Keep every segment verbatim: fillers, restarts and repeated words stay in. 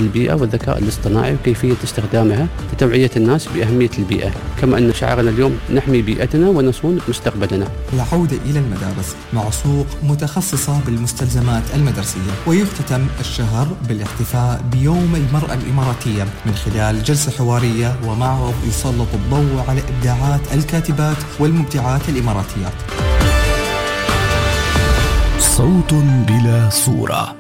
البيئة والذكاء الاصطناعي وكيفية استخدامها لتوعية الناس بأهمية البيئة، كما أن شعارنا اليوم نحمي بيئتنا ونصون مستقبلنا. العودة إلى المدارس مع سوق متخصصة بالمستلزمات المدرسية. ويختتم الشهر بالاحتفاء بيوم المرأة الإماراتية من خلال جلسة حوارية ومعرض يسلط الضوء على إبداعات الكاتبات والمبدعات الإماراتيات. صوت بلا صورة.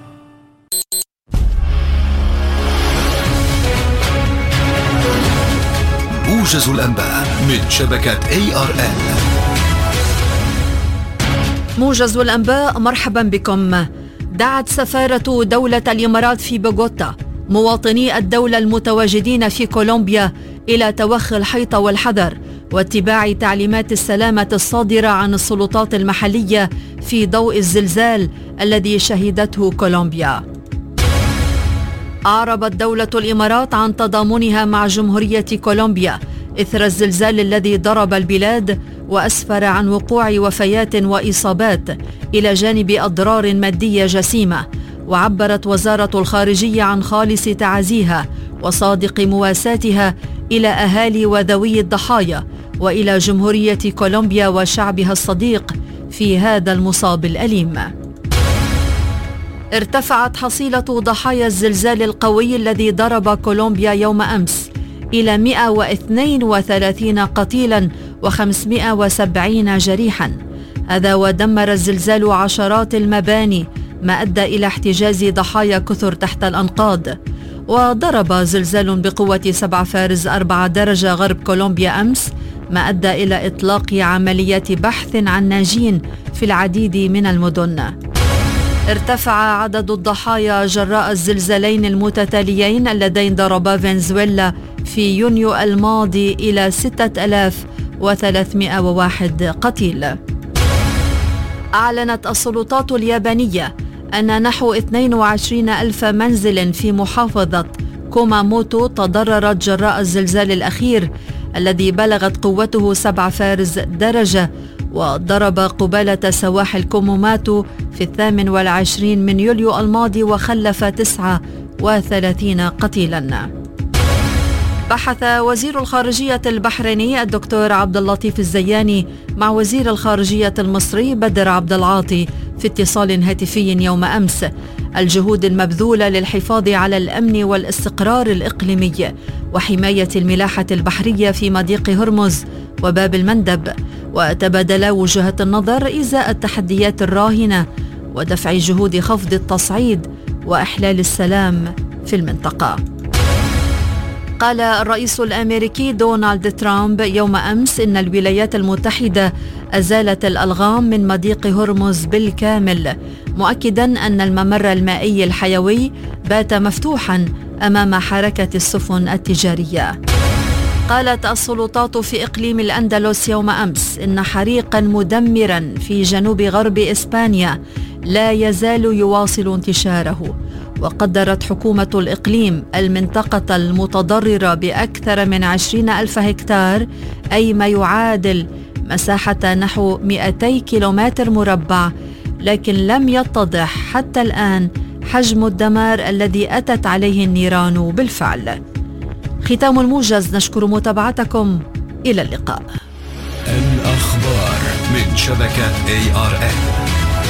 موجز الأنباء من شبكة إيه آر إل. موجز الأنباء، مرحبا بكم. دعت سفارة دولة الإمارات في بوغوتا مواطني الدولة المتواجدين في كولومبيا إلى توخي الحيطة والحذر واتباع تعليمات السلامة الصادرة عن السلطات المحلية في ضوء الزلزال الذي شهدته كولومبيا. أعربت دولة الإمارات عن تضامنها مع جمهورية كولومبيا إثر الزلزال الذي ضرب البلاد وأسفر عن وقوع وفيات وإصابات إلى جانب أضرار مادية جسيمة. وعبرت وزارة الخارجية عن خالص تعازيها وصادق مواساتها إلى أهالي وذوي الضحايا وإلى جمهورية كولومبيا وشعبها الصديق في هذا المصاب الأليم. ارتفعت حصيلة ضحايا الزلزال القوي الذي ضرب كولومبيا يوم أمس إلى مئة واثنين وثلاثين قتيلا وخمسمئة وسبعين جريحا. هذا ودمر الزلزال عشرات المباني ما أدى إلى احتجاز ضحايا كثر تحت الأنقاض. وضرب زلزال بقوة سبعة فاصلة أربعة درجة غرب كولومبيا أمس ما أدى إلى إطلاق عمليات بحث عن ناجين في العديد من المدن. ارتفع عدد الضحايا جراء الزلزالين المتتاليين اللذين ضربا فنزويلا في يونيو الماضي إلى ستة آلاف وثلاثمئة وواحد قتيل. أعلنت السلطات اليابانية أن نحو اثنين وعشرين ألف منزل في محافظة كوماموتو تضررت جراء الزلزال الأخير الذي بلغت قوته سبعة فاصلة درجة وضرب قبالة سواحل كوموماتو في الثامن والعشرين من يوليو الماضي وخلف تسعة وثلاثين قتيلا. بحث وزير الخارجية البحريني الدكتور عبد اللطيف الزياني مع وزير الخارجية المصري بدر عبد العاطي في اتصال هاتفي يوم أمس الجهود المبذولة للحفاظ على الأمن والاستقرار الإقليمي وحماية الملاحة البحرية في مضيق هرمز وباب المندب، وتبادلا وجهة النظر إزاء التحديات الراهنة ودفع جهود خفض التصعيد وإحلال السلام في المنطقة. قال الرئيس الأمريكي دونالد ترامب يوم أمس إن الولايات المتحدة أزالت الألغام من مضيق هرمز بالكامل، مؤكدا أن الممر المائي الحيوي بات مفتوحا أمام حركة السفن التجارية. قالت السلطات في إقليم الأندلس يوم أمس إن حريقا مدمرا في جنوب غرب إسبانيا لا يزال يواصل انتشاره. وقدرت حكومة الإقليم المنطقة المتضررة بأكثر من عشرين ألف هكتار، أي ما يعادل مساحة نحو مئتي كيلومتر مربع، لكن لم يتضح حتى الآن حجم الدمار الذي أتت عليه النيران بالفعل. ختام الموجز، نشكر متابعتكم، إلى اللقاء. الأخبار من شبكة إيه آر إل.